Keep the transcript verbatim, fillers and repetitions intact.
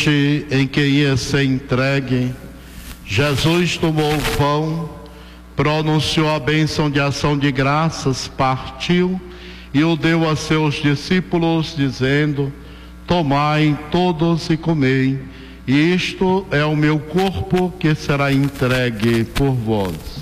Em que ia ser entregue, Jesus tomou o pão, pronunciou a bênção de ação de graças, partiu e o deu a seus discípulos, dizendo: tomai todos e comei, isto é o meu corpo que será entregue por vós.